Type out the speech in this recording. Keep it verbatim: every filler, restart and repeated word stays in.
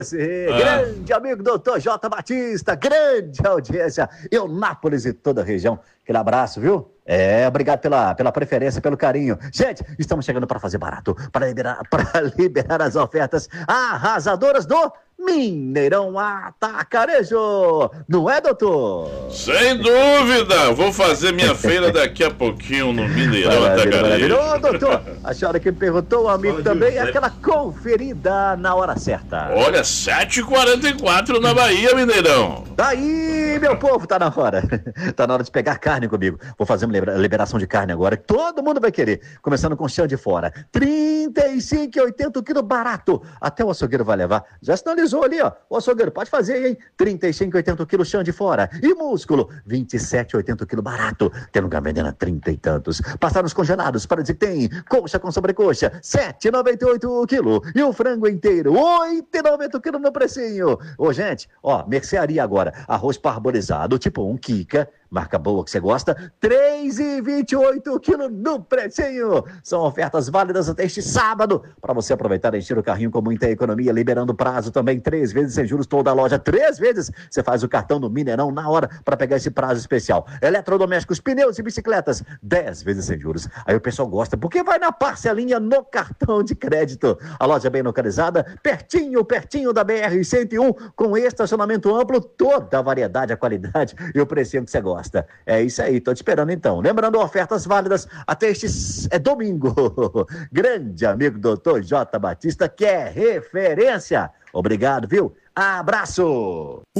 Sim, ah. Grande amigo doutor J. Batista, grande audiência, Eunápolis e toda a região. Aquele abraço, viu? É, obrigado pela, pela preferência, pelo carinho. Gente, estamos chegando para fazer barato, para liberar, para liberar as ofertas arrasadoras do Mineirão Atacarejo. Não é, doutor? Sem dúvida! Vou fazer minha feira daqui a pouquinho no Mineirão Atacarejo. Ô, doutor, a senhora que perguntou, o amigo Pode também, é aquela conferida na hora certa. Olha, sete e quarenta e quatro na Bahia, Mineirão. Daí, meu povo, tá na hora. Tá na hora de pegar carne comigo. Vou fazer uma liberação de carne agora, que todo mundo vai querer. Começando com chão de fora. trinta e cinco e oitenta o quilo barato. Até o açougueiro vai levar. Já sinalizou ali, ó. O açougueiro pode fazer, hein? trinta e cinco e oitenta o quilo chão de fora. E músculo, vinte e sete e oitenta o quilo barato. Tem lugar vendendo a trinta e tantos. Passaram os congelados para dizer que tem. Coxa com sobrecoxa, sete e noventa e oito o quilo. E o frango inteiro, oito e noventa o quilo no precinho. Ô, gente, ó, mercearia agora. Arroz parboilizado, tipo um Kika. Marca boa que você gosta, três e vinte e oito o quilo no precinho. São ofertas válidas até este sábado, para você aproveitar e encher o carrinho com muita economia, liberando prazo também, três vezes sem juros toda a loja, três vezes. Você faz o cartão do Mineirão na hora para pegar esse prazo especial. Eletrodomésticos, pneus e bicicletas, dez vezes sem juros. Aí o pessoal gosta, porque vai na parcelinha no cartão de crédito. A loja é bem localizada, pertinho, pertinho da B R cento e um, com estacionamento amplo, toda a variedade, a qualidade e o precinho que você gosta. É isso aí, tô te esperando então. Lembrando, ofertas válidas até este é domingo. Grande amigo doutor J. Batista, que é referência. Obrigado, viu? Abraço!